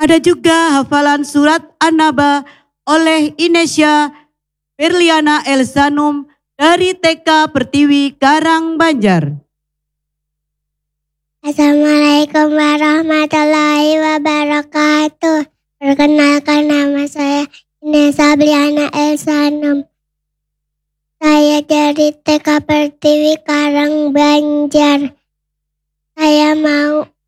Ada juga hafalan surat An-Naba oleh Inesya Berliana Elsanum dari TK Pertiwi Karangbanjar. Assalamualaikum warahmatullahi wabarakatuh. Perkenalkan, nama saya Inesya Berliana Elsanum. Saya dari TK Pertiwi Karangbanjar. Saya mau